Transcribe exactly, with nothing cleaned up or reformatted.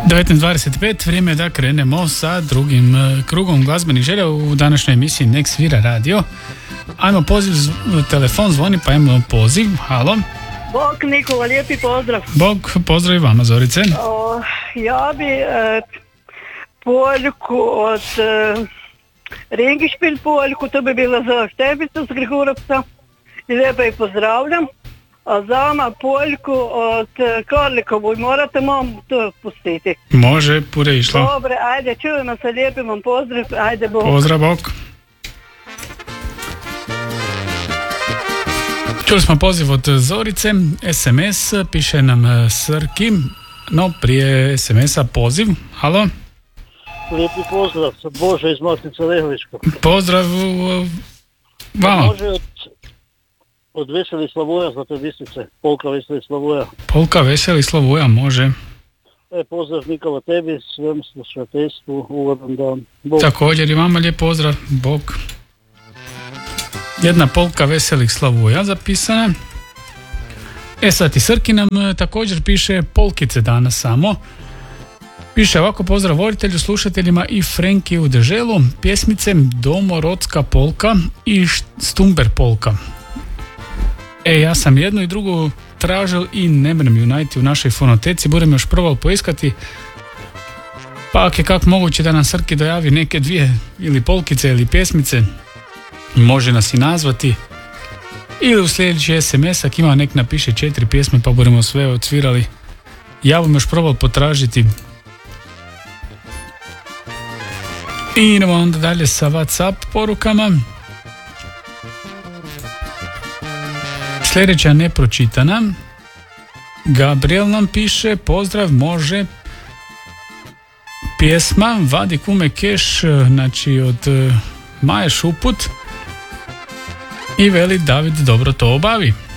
devetnaest dvadeset pet, vrijeme je da krenemo sa drugim krugom glazbenih želja u današnjoj emisiji Nek svira radio. Ajmo poziv, telefon zvoni, pa ajmo poziv. Halo. Bog Nikola, lijepi pozdrav. Bog, pozdrav i vama, Zorice. O, ja bi e, poljku od e, Ringišpilj poljku, to bi bila za Štebicu s Grihurovca. I lijepo ih pozdravljam. A zama poljku od Karlikovu, morate mom to pustiti. Može, pure išlo. Dobre, ajde, čujemo se, lijepi vam pozdrav, ajde Bog. Pozdrav, Bog. Čuli smo poziv od Zorice, es em es, piše nam Srki, no prije es em esa poziv. Halo? Lijepi pozdrav, Bože iz Masnice Lehovička. Pozdrav vama. Može od, od Veseli Slavoja, znate Visnice, Polka Veseli Slavoja. Polka Veseli Slavoja, može. E, pozdrav Nikola tebi, svem slušateljstvu, ugodan dan. Bog. Također i vama lijep pozdrav, Bog. Jedna polka Veselih Slavoja zapisana. E sad i Srki nam također piše polkice danas samo. Piše ovako: pozdrav voditelju, slušateljima i Frenki u deželu, pjesmice Domorodska polka i Stumber polka. E, ja sam jednu i drugu tražil i ne mrem ju najti u našoj fonoteci, budem još probal poiskati. Pa ako je kako moguće da nam Srki dojavi neke dvije ili polkice ili pjesmice, može nas i nazvati. Ili u sljedeći es em es, ako ima nek napiše četiri pjesme pa budemo sve odsvirali. Ja bom još probal potražiti. I idemo onda dalje sa WhatsApp porukama. Sljedeća nepročitana. Gabriel nam piše: pozdrav, može pjesma Vadi kume keš, znači od Maje Šuput, i veli David dobro to obavi.